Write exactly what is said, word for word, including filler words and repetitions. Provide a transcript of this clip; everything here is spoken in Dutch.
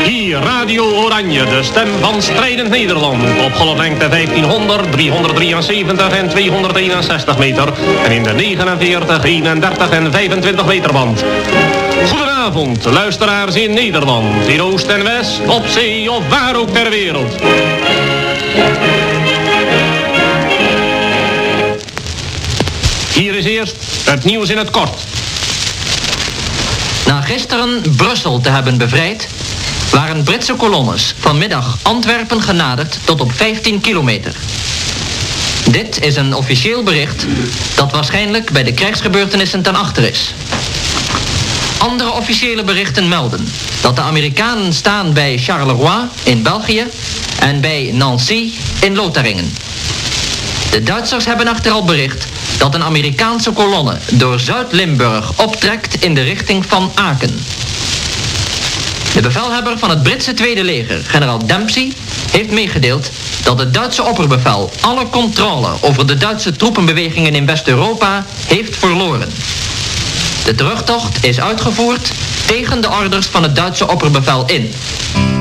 Hier Radio Oranje, de stem van strijdend Nederland. Op golflengte vijftienhonderd, driehonderddrieënzeventig en tweehonderdeenenzestig meter. En in de negenenveertig, eenendertig en vijfentwintig meter band. Goedenavond, luisteraars in Nederland, in Oost en West, op zee of waar ook ter wereld. Hier is eerst het nieuws in het kort. Na gisteren Brussel te hebben bevrijd, waren Britse kolonnes vanmiddag Antwerpen genaderd tot op vijftien kilometer. Dit is een officieel bericht dat waarschijnlijk bij de krijgsgebeurtenissen ten achter is. Andere officiële berichten melden dat de Amerikanen staan bij Charleroi in België en bij Nancy in Lotharingen. De Duitsers hebben echter al bericht dat een Amerikaanse kolonne door Zuid-Limburg optrekt in de richting van Aken. De bevelhebber van het Britse Tweede Leger, generaal Dempsey, heeft meegedeeld dat het Duitse opperbevel alle controle over de Duitse troepenbewegingen in West-Europa heeft verloren. De terugtocht is uitgevoerd tegen de orders van het Duitse opperbevel in.